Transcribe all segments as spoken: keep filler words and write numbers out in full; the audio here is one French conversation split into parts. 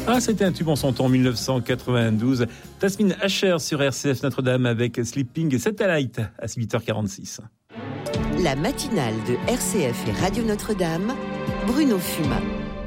Ah, c'était un tube en son temps, en dix-neuf cent quatre-vingt-douze. Tasmin Asher sur R C F Notre-Dame avec Sleeping Satellite à huit heures quarante-six. La matinale de R C F et Radio Notre-Dame, Bruno Fumat.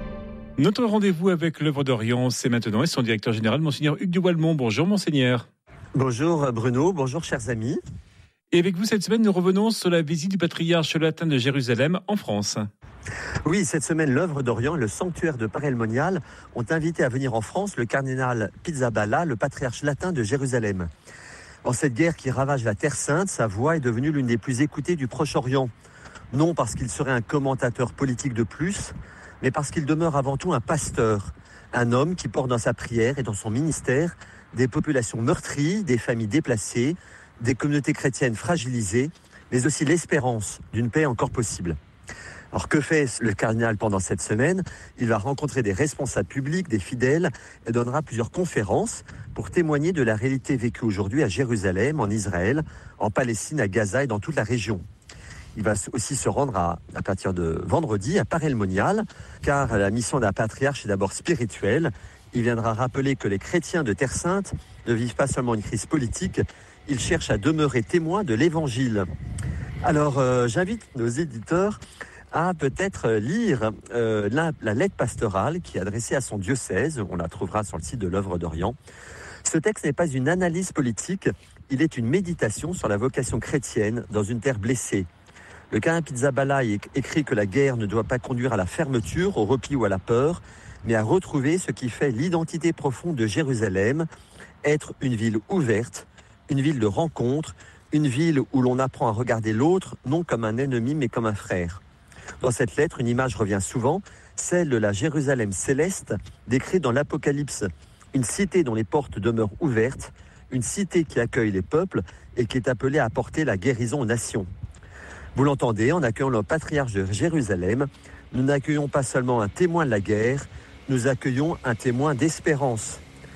Notre rendez-vous avec l'œuvre d'Orient, c'est maintenant, et son directeur général, Monseigneur Hugues de Walmont. Bonjour, Monseigneur. Bonjour Bruno, bonjour chers amis. Et avec vous, cette semaine, nous revenons sur la visite du patriarche latin de Jérusalem en France. Oui, cette semaine, l'œuvre d'Orient et le sanctuaire de Paray-le-Monial ont invité à venir en France le cardinal Pizzaballa, le patriarche latin de Jérusalem. En cette guerre qui ravage la Terre Sainte, sa voix est devenue l'une des plus écoutées du Proche-Orient. Non parce qu'il serait un commentateur politique de plus, mais parce qu'il demeure avant tout un pasteur, un homme qui porte dans sa prière et dans son ministère des populations meurtries, des familles déplacées, des communautés chrétiennes fragilisées, mais aussi l'espérance d'une paix encore possible. Alors que fait le cardinal pendant cette semaine ? Il va rencontrer des responsables publics, des fidèles, et donnera plusieurs conférences pour témoigner de la réalité vécue aujourd'hui à Jérusalem, en Israël, en Palestine, à Gaza et dans toute la région. Il va aussi se rendre à, à partir de vendredi à Paray-le-Monial, car la mission d'un patriarche est d'abord spirituelle. Il viendra rappeler que les chrétiens de Terre Sainte ne vivent pas seulement une crise politique, ils cherchent à demeurer témoins de l'Évangile. Alors euh, j'invite nos éditeurs à peut-être lire euh, la, la lettre pastorale qui est adressée à son diocèse. On la trouvera sur le site de l'œuvre d'Orient. Ce texte n'est pas une analyse politique, il est une méditation sur la vocation chrétienne dans une terre blessée. Le cardinal Pizzaballa écrit que la guerre ne doit pas conduire à la fermeture, au repli ou à la peur, mais à retrouver ce qui fait l'identité profonde de Jérusalem, être une ville ouverte, une ville de rencontre, une ville où l'on apprend à regarder l'autre non comme un ennemi mais comme un frère. Dans cette lettre, une image revient souvent, celle de la Jérusalem céleste, décrite dans l'Apocalypse. Une cité dont les portes demeurent ouvertes, une cité qui accueille les peuples et qui est appelée à apporter la guérison aux nations. Vous l'entendez, en accueillant le patriarche de Jérusalem, nous n'accueillons pas seulement un témoin de la guerre, nous accueillons un témoin d'espérance.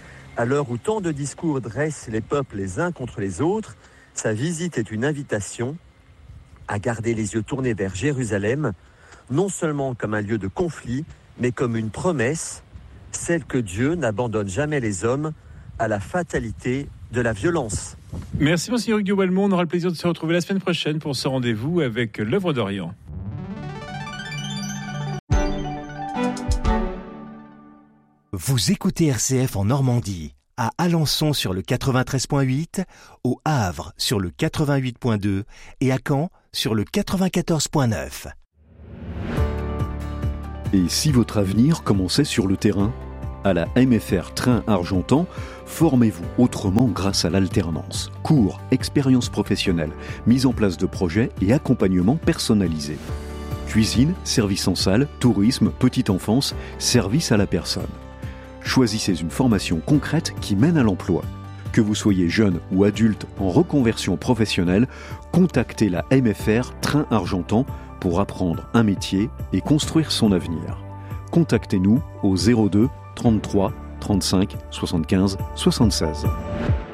À l'heure où tant de discours dressent les peuples les uns contre les autres, sa visite est une invitation à garder les yeux tournés vers Jérusalem, non seulement comme un lieu de conflit, mais comme une promesse, celle que Dieu n'abandonne jamais les hommes à la fatalité de la violence. Merci Monseigneur Hugues de Walmont. On aura le plaisir de se retrouver la semaine prochaine pour ce rendez-vous avec l'œuvre d'Orient. Vous écoutez R C F en Normandie, à Alençon sur le quatre-vingt-treize virgule huit, au Havre sur le quatre-vingt-huit virgule deux et à Caen sur le quatre-vingt-quatorze virgule neuf. Et si votre avenir commençait sur le terrain ? À la M F R Train Argentan, formez-vous autrement grâce à l'alternance. Cours, expériences professionnelles, mise en place de projets et accompagnement personnalisé. Cuisine, service en salle, tourisme, petite enfance, service à la personne. Choisissez une formation concrète qui mène à l'emploi. Que vous soyez jeune ou adulte en reconversion professionnelle, contactez la M F R Train Argentan pour apprendre un métier et construire son avenir. Contactez-nous au zéro deux trente-trois trente-cinq soixante-quinze soixante-seize.